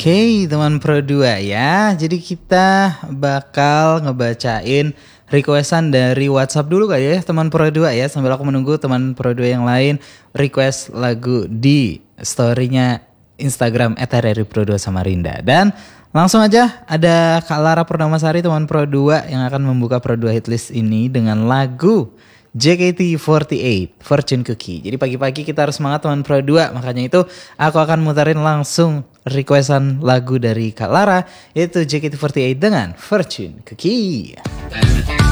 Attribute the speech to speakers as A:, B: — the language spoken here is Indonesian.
A: Oke, teman Pro 2 ya. Jadi kita bakal ngebacain requestan dari WhatsApp dulu kali ya, teman Pro 2 ya. Sambil aku menunggu teman Pro 2 yang lain request lagu di story-nya Instagram @RRI_Pro2 Samarinda. Dan langsung aja ada Kak Lara Purnamasari, teman Pro 2 yang akan membuka Pro 2 hitlist ini dengan lagu JKT48 Fortune Cookie. Jadi pagi-pagi kita harus semangat teman Pro 2. Makanya itu aku akan muterin langsung requestan lagu dari Kak Lara, yaitu JKT48 dengan Fortune Cookie.